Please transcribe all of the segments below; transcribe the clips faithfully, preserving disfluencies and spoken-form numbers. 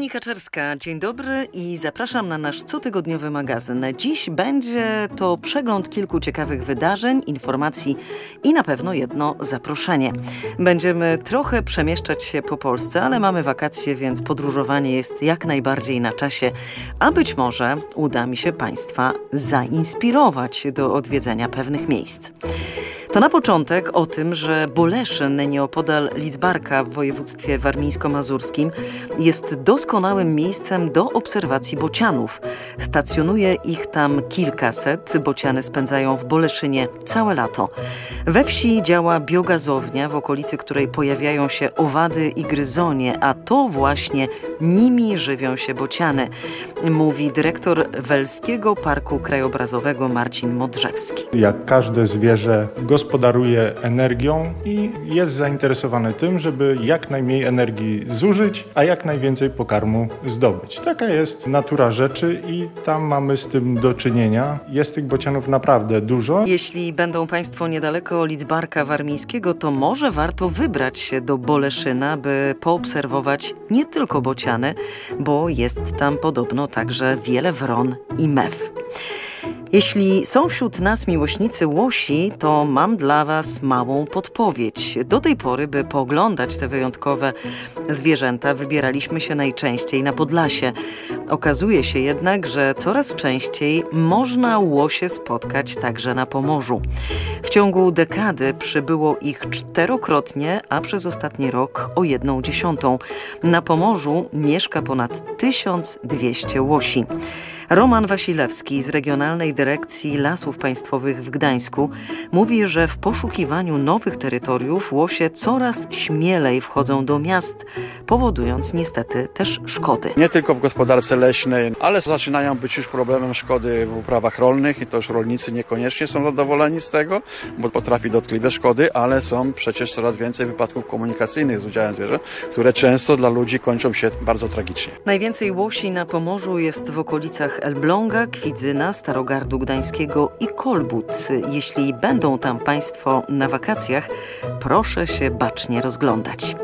Monika Czerska, dzień dobry i zapraszam na nasz cotygodniowy magazyn. Dziś będzie to przegląd kilku ciekawych wydarzeń, informacji i na pewno jedno zaproszenie. Będziemy trochę przemieszczać się po Polsce, ale mamy wakacje, więc podróżowanie jest jak najbardziej na czasie, a być może uda mi się Państwa zainspirować do odwiedzenia pewnych miejsc. To na początek o tym, że Boleszyn nieopodal Lidzbarka w województwie warmińsko-mazurskim jest doskonałym miejscem do obserwacji bocianów. Stacjonuje ich tam kilkaset. Bociany spędzają w Boleszynie całe lato. We wsi działa biogazownia, w okolicy której pojawiają się owady i gryzonie, a to właśnie nimi żywią się bociany, mówi dyrektor Welskiego Parku Krajobrazowego Marcin Modrzewski. Jak każde zwierzę gospodaruje energią i jest zainteresowane tym, żeby jak najmniej energii zużyć, a jak najwięcej pokarmu zdobyć. Taka jest natura rzeczy i tam mamy z tym do czynienia. Jest tych bocianów naprawdę dużo. Jeśli będą Państwo niedaleko Lidzbarka Warmińskiego, to może warto wybrać się do Boleszyna, by poobserwować nie tylko bociany, bo jest tam podobno także wiele wron i mew. Jeśli są wśród nas miłośnicy łosi, to mam dla Was małą podpowiedź. Do tej pory, by pooglądać te wyjątkowe zwierzęta, wybieraliśmy się najczęściej na Podlasie. Okazuje się jednak, że coraz częściej można łosie spotkać także na Pomorzu. W ciągu dekady przybyło ich czterokrotnie, a przez ostatni rok o jedną dziesiątą. Na Pomorzu mieszka ponad tysiąc dwieście łosi. Roman Wasilewski z Regionalnej Dyrekcji Lasów Państwowych w Gdańsku mówi, że w poszukiwaniu nowych terytoriów łosie coraz śmielej wchodzą do miast, powodując niestety też szkody. Nie tylko w gospodarce leśnej, ale zaczynają być już problemem szkody w uprawach rolnych i to już rolnicy niekoniecznie są zadowoleni z tego, bo potrafi dotkliwe szkody, ale są przecież coraz więcej wypadków komunikacyjnych z udziałem zwierząt, które często dla ludzi kończą się bardzo tragicznie. Najwięcej łosi na Pomorzu jest w okolicach Elbląga, Kwidzyna, Starogardu Gdańskiego i Kolbut. Jeśli będą tam Państwo na wakacjach, proszę się bacznie rozglądać.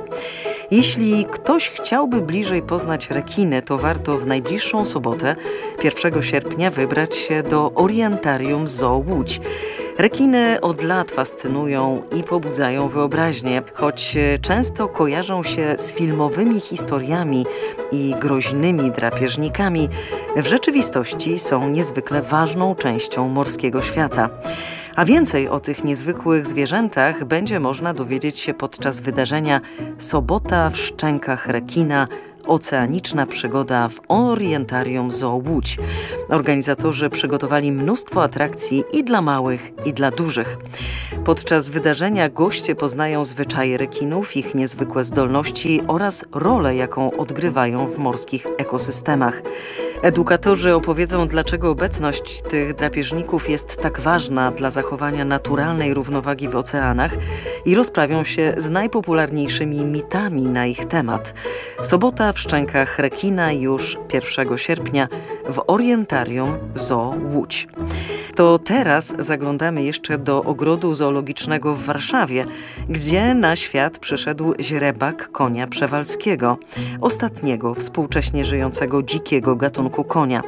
Jeśli ktoś chciałby bliżej poznać rekiny, to warto w najbliższą sobotę, pierwszego sierpnia, wybrać się do Orientarium Zoo Łódź. Rekiny od lat fascynują i pobudzają wyobraźnię, choć często kojarzą się z filmowymi historiami i groźnymi drapieżnikami. W rzeczywistości są niezwykle ważną częścią morskiego świata. A więcej o tych niezwykłych zwierzętach będzie można dowiedzieć się podczas wydarzenia Sobota w szczękach rekina. Oceaniczna przygoda w Orientarium Zoo Łódź. Organizatorzy przygotowali mnóstwo atrakcji i dla małych, i dla dużych. Podczas wydarzenia goście poznają zwyczaje rekinów, ich niezwykłe zdolności oraz rolę, jaką odgrywają w morskich ekosystemach. Edukatorzy opowiedzą, dlaczego obecność tych drapieżników jest tak ważna dla zachowania naturalnej równowagi w oceanach i rozprawią się z najpopularniejszymi mitami na ich temat. Sobota w szczękach rekina już pierwszego sierpnia w Orientarium Zoo Łódź. To teraz zaglądamy jeszcze do ogrodu zoologicznego w Warszawie, gdzie na świat przyszedł źrebak konia przewalskiego, ostatniego współcześnie żyjącego dzikiego gatunku konia.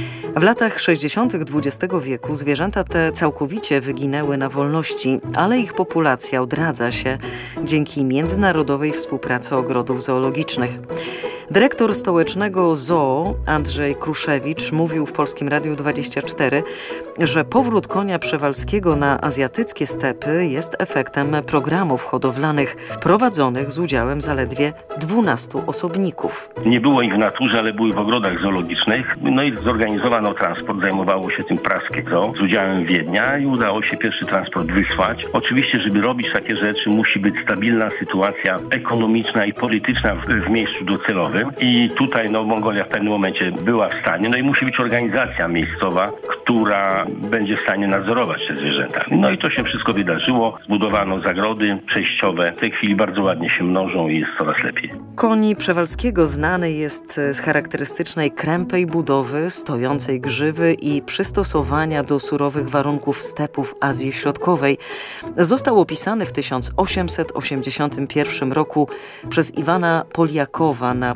W latach sześćdziesiątych dwudziestego wieku zwierzęta te całkowicie wyginęły na wolności, ale ich populacja odradza się dzięki międzynarodowej współpracy ogrodów zoologicznych. Dyrektor stołecznego zoo Andrzej Kruszewicz mówił w Polskim Radiu dwadzieścia cztery, że powrót konia przewalskiego na azjatyckie stepy jest efektem programów hodowlanych prowadzonych z udziałem zaledwie dwunastu osobników. Nie było ich w naturze, ale były w ogrodach zoologicznych. No i zorganizowano transport, zajmowało się tym praskie zoo z udziałem Wiednia i udało się pierwszy transport wysłać. Oczywiście, żeby robić takie rzeczy, musi być stabilna sytuacja ekonomiczna i polityczna w, w miejscu docelowym. I tutaj no, Mongolia w pewnym momencie była w stanie, no i musi być organizacja miejscowa, która będzie w stanie nadzorować te zwierzęta. No i to się wszystko wydarzyło. Zbudowano zagrody przejściowe. W tej chwili bardzo ładnie się mnożą i jest coraz lepiej. Koń przewalskiego znany jest z charakterystycznej krępej budowy, stojącej grzywy i przystosowania do surowych warunków stepów Azji Środkowej. Został opisany w tysiąc osiemset osiemdziesiątym pierwszym roku przez Iwana Poliakowa na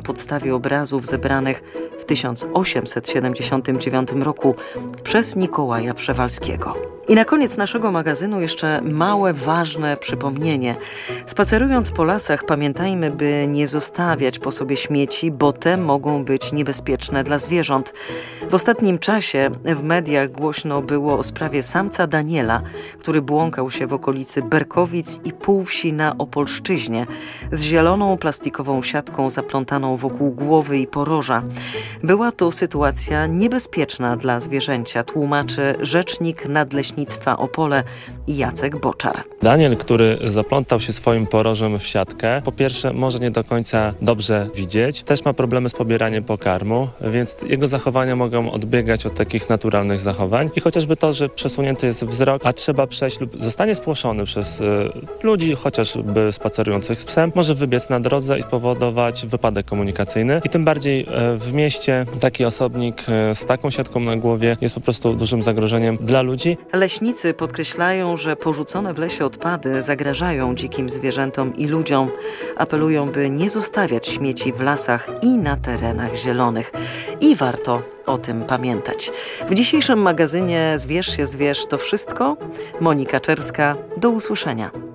podstawie obrazów zebranych w tysiąc osiemset siedemdziesiątym dziewiątym roku przez Mikołaja Przewalskiego. I na koniec naszego magazynu jeszcze małe, ważne przypomnienie. Spacerując po lasach, pamiętajmy, by nie zostawiać po sobie śmieci, bo te mogą być niebezpieczne dla zwierząt. W ostatnim czasie w mediach głośno było o sprawie samca Daniela, który błąkał się w okolicy Berkowic i Półwsi na Opolszczyźnie z zieloną plastikową siatką zaplątaną wokół głowy i poroża. Była to sytuacja niebezpieczna dla zwierzęcia, tłumaczy rzecznik Nadleśnictwa Opole Jacek Boczar. Daniel, który zaplątał się swoim porożem w siatkę, po pierwsze może nie do końca dobrze widzieć, też ma problemy z pobieraniem pokarmu, więc jego zachowania mogą odbiegać od takich naturalnych zachowań i chociażby to, że przesunięty jest wzrok, a trzeba przejść lub zostanie spłoszony przez y, ludzi, chociażby spacerujących z psem, może wybiec na drodze i spowodować wypadek komunikacyjny i tym bardziej y, w mieście taki osobnik y, z taką siatką na głowie jest po prostu dużym zagrożeniem dla ludzi. Leśnicy podkreślają, że porzucone w lesie odpady zagrażają dzikim zwierzętom i ludziom. Apelują, by nie zostawiać śmieci w lasach i na terenach zielonych. I warto o tym pamiętać. W dzisiejszym magazynie Zwierz się zwierz to wszystko. Monika Czerska, do usłyszenia.